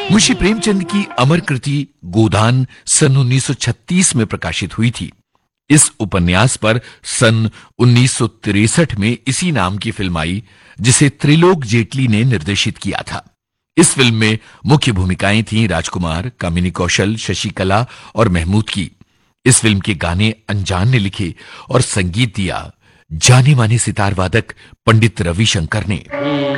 मुंशी प्रेमचंद की अमर कृति गोदान सन 1936 में प्रकाशित हुई थी। इस उपन्यास पर सन 1963 में इसी नाम की फिल्म आई, जिसे त्रिलोक जेटली ने निर्देशित किया था। इस फिल्म में मुख्य भूमिकाएं थीं राजकुमार, कामिनी कौशल, शशिकला और महमूद की। इस फिल्म के गाने अनजान ने लिखे और संगीत दिया जाने माने सितार वादक पंडित रविशंकर ने।